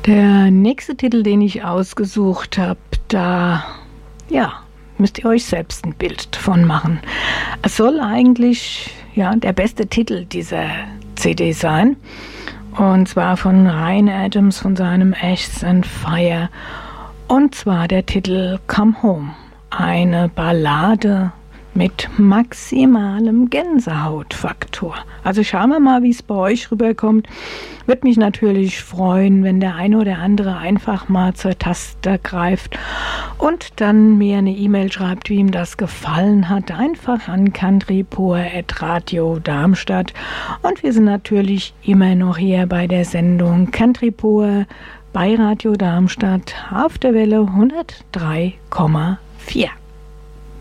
Der nächste Titel, den ich ausgesucht habe, da, müsst ihr euch selbst ein Bild von machen. Es soll eigentlich, der beste Titel dieser CD sein. Und zwar von Ryan Adams von seinem Ashes and Fire. Und zwar der Titel Come Home. Eine Ballade mit maximalem Gänsehautfaktor. Also schauen wir mal, wie es bei euch rüberkommt. Würde mich natürlich freuen, wenn der eine oder andere einfach mal zur Taste greift und dann mir eine E-Mail schreibt, wie ihm das gefallen hat. Einfach an countrypur@radio Darmstadt. Und wir sind natürlich immer noch hier bei der Sendung Country Pur bei Radio Darmstadt auf der Welle 103,4.